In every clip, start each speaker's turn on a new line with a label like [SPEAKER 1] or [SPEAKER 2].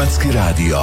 [SPEAKER 1] Hrvatski radio.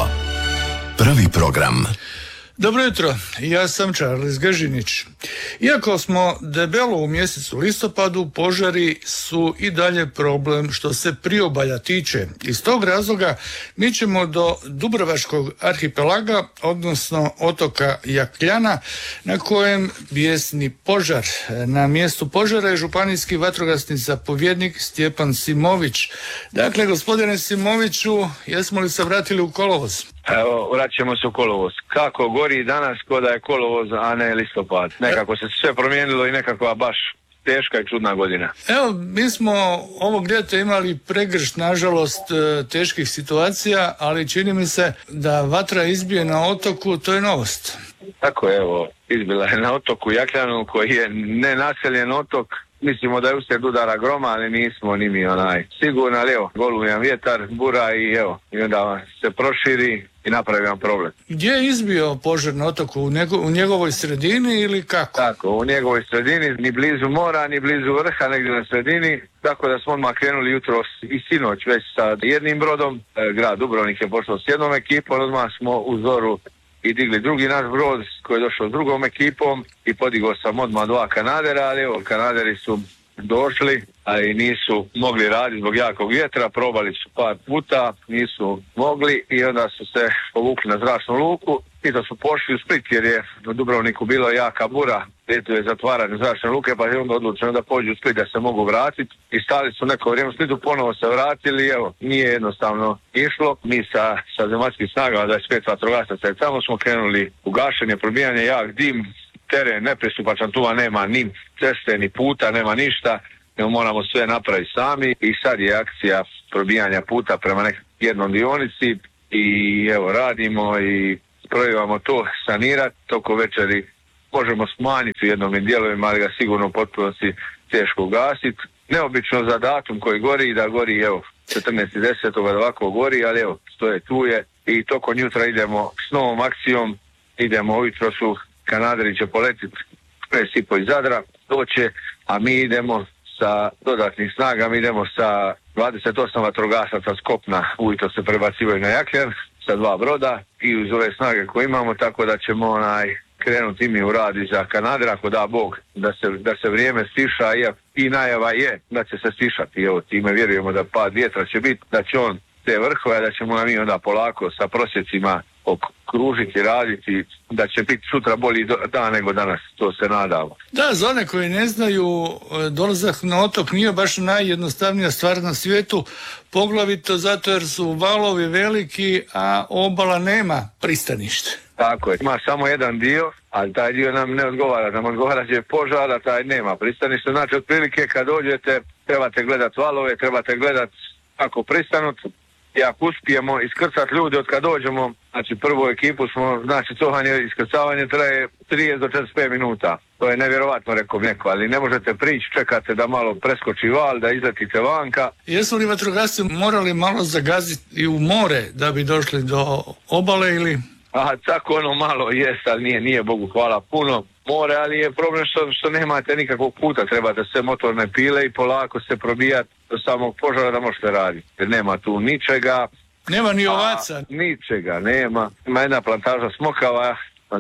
[SPEAKER 1] Prvi program.
[SPEAKER 2] Dobro jutro, ja sam Charles Gažinić. Iako smo debelo u mjesecu listopadu, požari su i dalje problem što se priobalja tiče. Iz tog razloga mi ćemo do Dubrovačkog arhipelaga, odnosno otoka Jakljana, na kojem bijesni požar. Na mjestu požara je županijski vatrogasni zapovjednik Stjepan Simović. Dakle, gospodine Simoviću, jesmo li se vratili u kolovoz?
[SPEAKER 3] Evo, vraćamo se u kolovoz. Kako gori danas ko da je kolovoz, a ne listopad. Nekako se sve promijenilo i nekakva baš teška i čudna godina.
[SPEAKER 2] Evo, mi smo ovog ljeta imali pregršt, nažalost, teških situacija, ali čini mi se da vatra izbije na otoku, to je novost.
[SPEAKER 3] Tako je, evo, izbila je na otoku Jakljanu, koji je nenaseljen otok. Mislimo da je uslijed udara groma, ali nismo ni mi sigurno, ali evo, golujan vjetar, bura i onda se proširi i napravi vam problem.
[SPEAKER 2] Gdje je izbio požar na otoku? U njegovoj sredini ili kako?
[SPEAKER 3] Tako, u njegovoj sredini, ni blizu mora, ni blizu vrha, negdje na sredini, tako da smo odmah krenuli jutros i sinoć već sa jednim brodom. Grad Dubrovnik je pošao s jednom ekipom, odmah smo u zoru i digli drugi naš brod koji je došao s drugom ekipom i podigao sam odmah 2 kanadera, ali evo, kanaderi su došli, ali nisu mogli raditi zbog jakog vjetra, probali su par puta, nisu mogli i onda su se povukli na zračnu luku i da su pošli u Split jer je u Dubrovniku bila jaka bura, ljeto je zatvaranje zračne luke, pa je onda odlučeno da pođu u Split da se mogu vratiti i stali su neko vrijeme u Splitu, ponovo se vratili, evo, nije jednostavno išlo. Mi sa zemaljskim snagama 25 vatrogasaca tamo smo krenuli u gašenje, probijanje, jak dim, teren nepristupačan, tu nema ni ceste, ni puta, nema ništa, nego moramo sve napraviti sami i sad je akcija probijanja puta prema jednom dionici i evo radimo i probivamo to sanirati, toko večeri možemo smanjiti u jednom dijelovima, ali ga sigurno u potpunosti teško ugasiti. Neobično za datum koji gori, da gori evo 14.10. da ovako gori, ali evo stoje tu je i tokom jutra idemo s novom akcijom, idemo ujutro su kanaderi će poletiti presipo iz Zadra, doće, a mi idemo sa dodatnih snaga, mi idemo sa 28 vatrogasaca s kopna, ujutro se prebacivaju na Jakljan sa 2 broda i uz ove snage koje imamo, tako da ćemo krenuti i mi u rad za kanadera, ako da Bog, da se vrijeme stiša i najava je da će se stišati. Evo, time vjerujemo da pad vjetra će biti, da će on te vrhove, da ćemo mi onda polako sa prosjecima okružiti, raditi, da će biti sutra bolji dan nego danas, to se nadamo.
[SPEAKER 2] Da, za one koji ne znaju, dolazak na otok nije baš najjednostavnija stvar na svijetu, poglavito zato jer su valovi veliki, a obala nema pristanište.
[SPEAKER 3] Tako je, ima samo jedan dio, ali taj dio nam ne odgovara, nam odgovara će požar, a taj nema pristanište, znači otprilike kad dođete trebate gledati valove, trebate gledati kako pristanut. I ako uspijemo iskrcati ljude od kad dođemo, znači prvu ekipu smo, znači iskrcavanje traje 30 do 45 minuta. To je nevjerovatno, rekao neko, ali ne možete prići, čekate da malo preskoči val, da izletite vanka.
[SPEAKER 2] Jesu li vatrogasci morali malo zagaziti i u more da bi došli do obale ili?
[SPEAKER 3] Tako ono malo jest, ali nije Bogu hvala puno more, ali je problem što nemate nikakvog puta, trebate sve motorne pile i polako se probijati do samog požara da možete raditi. Jer nema tu ničega.
[SPEAKER 2] Nema ni ovaca.
[SPEAKER 3] Ničega nema. Ima jedna plantaža smokava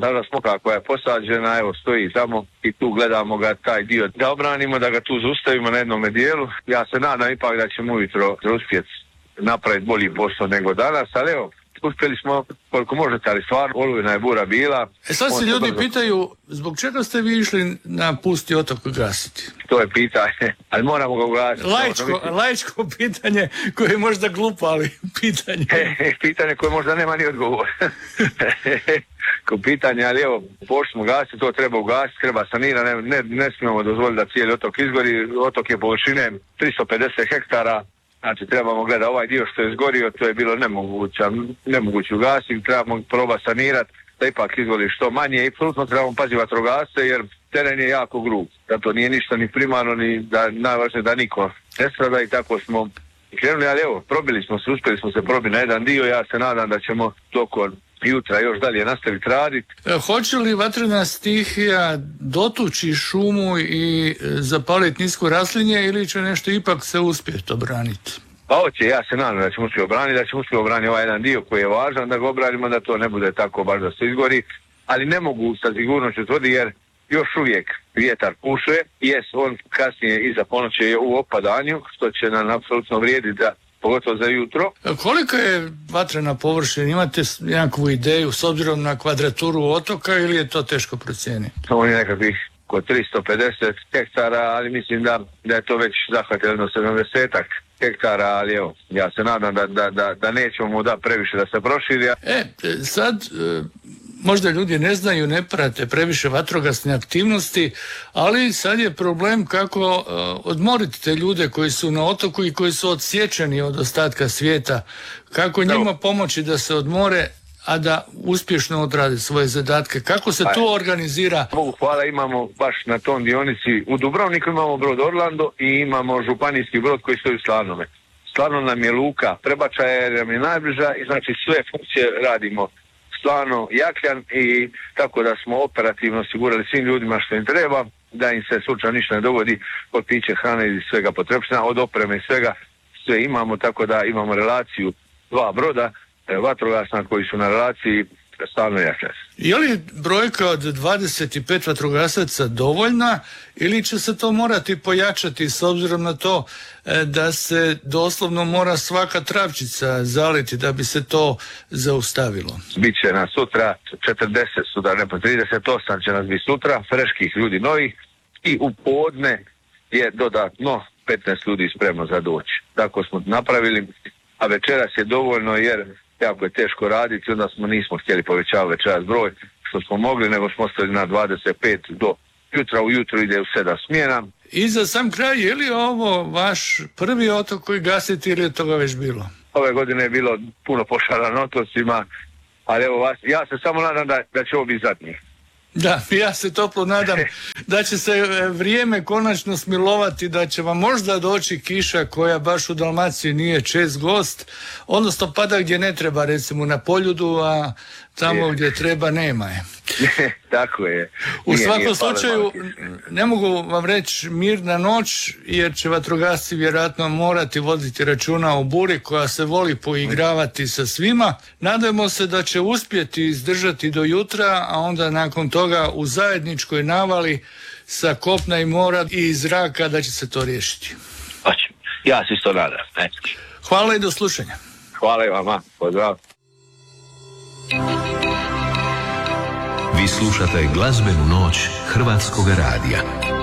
[SPEAKER 3] koja je posađena, evo stoji tamo i tu gledamo ga taj dio da obranimo, da ga tu zaustavimo na jednom dijelu. Ja se nadam ipak da ćemo ujutro uspjeti napraviti bolji posao nego danas, ali evo, uspjeli smo koliko možete, ali stvarno olujna je bura bila.
[SPEAKER 2] Sad se ljudi pitaju, zbog čega ste vi išli na pusti otok gasiti?
[SPEAKER 3] To je pitanje, ali moramo ga ugasiti.
[SPEAKER 2] Laičko pitanje koje je možda glupo, ali pitanje.
[SPEAKER 3] Pitanje koje možda nema ni odgovor. Pitanje, ali evo, pošto smo gasiti, to treba ugasiti, treba sanirati, ne smijemo dozvoliti da cijeli otok izgori. Otok je površine 350 hektara. Znači trebamo gledati ovaj dio što je izgorio, to je bilo nemoguće ugasiti, trebamo probati sanirati da ipak izgori što manje i apsolutno trebamo paziti vatrogasce jer teren je jako grub, zato nije ništa ni primarno ni najvažnije da niko ne strada i tako smo krenuli, ali evo, uspjeli smo se probiti na jedan dio, ja se nadam da ćemo tokom jutra još dalje nastaviti raditi.
[SPEAKER 2] Hoće li vatrena stihija dotući šumu i zapaliti nisko raslinje ili će nešto ipak se uspjeti obraniti?
[SPEAKER 3] Pa hoće, ja se nadam da ćemo uspjeti obraniti, da ćemo uspjeti obraniti ovaj jedan dio koji je važan, da ga obranimo, da to ne bude tako baš da se izgori, ali ne mogu sa sigurnošću tvrditi jer još uvijek vjetar pušuje, on kasnije iza ponoći je u opadanju, što će nam apsolutno vrijediti da pogotovo za jutro.
[SPEAKER 2] Kolika je vatrena površina? Imate nekakvu ideju s obzirom na kvadraturu otoka ili je to teško procijeniti?
[SPEAKER 3] On je nekakvih oko 350 hektara, ali mislim da je to već zahvatilo 70 hektara, ali evo, ja se nadam da nećemo mu da previše da se proširi.
[SPEAKER 2] Sad možda ljudi ne znaju, ne prate previše vatrogasne aktivnosti, ali sad je problem kako odmoriti te ljude koji su na otoku i koji su odsječeni od ostatka svijeta. Kako njima pomoći da se odmore, a da uspješno odrade svoje zadatke. Kako se to organizira?
[SPEAKER 3] Bogu hvala, imamo baš na tom dionici u Dubrovniku imamo brod Orlando i imamo županijski brod koji stoji u Slavnome. Slavno nam je luka prebačaja jer nam je najbliža i znači sve funkcije radimo stvarno Jakljan i tako da smo operativno osigurali svim ljudima što im treba, da im se slučajno ništa ne dogodi od piće, hrane i svega potrebština, od opreme i svega, sve imamo, tako da imamo relaciju 2 broda vatrogasna koji su na relaciji Slavno Jakljan.
[SPEAKER 2] Je li brojka od 25 vatrogasaca dovoljna ili će se to morati pojačati s obzirom na to da se doslovno mora svaka travčica zaliti da bi se to zaustavilo?
[SPEAKER 3] Biće nas sutra 40 sutra, ne pa 38 će nas biti sutra, freških ljudi novih i u podne je dodatno 15 ljudi spremno za doći. Tako smo napravili, a večeras je dovoljno jer jako je teško raditi, onda nismo htjeli povećavati večeras broj što smo mogli, nego smo ostali na 25 do jutra, ujutro ide u 7 smjena.
[SPEAKER 2] I za sam kraj, je li ovo vaš prvi otok koji gasite ili je toga već bilo?
[SPEAKER 3] Ove godine je bilo puno požara na otocima, ali evo ja se samo nadam da će ovo biti zadnji.
[SPEAKER 2] Da, ja se toplo nadam da će se vrijeme konačno smilovati, da će vam možda doći kiša koja baš u Dalmaciji nije čest gost, odnosno pada gdje ne treba, recimo na Poljudu, a tamo gdje treba nema je.
[SPEAKER 3] Tako je.
[SPEAKER 2] U svakom slučaju ne mogu vam reći mirna noć jer će vatrogasci vjerojatno morati voditi računa o buri koja se voli poigravati sa svima. Nadajmo se da će uspjeti izdržati do jutra, a onda nakon toga u zajedničkoj navali sa kopna i mora i iz zraka da će se to riješiti.
[SPEAKER 3] Ja se isto nadam.
[SPEAKER 2] Hvala i do slušanja.
[SPEAKER 3] Hvala i vama. Pozdrav.
[SPEAKER 1] Vi slušate glazbenu noć Hrvatskog radija.